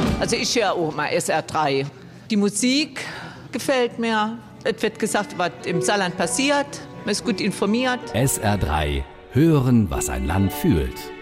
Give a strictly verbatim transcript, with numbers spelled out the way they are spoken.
Also ich höre auch mal S R drei. Die Musik gefällt mir. Es wird gesagt, was im Saarland passiert. Man ist gut informiert. S R drei. Hören, was ein Land fühlt.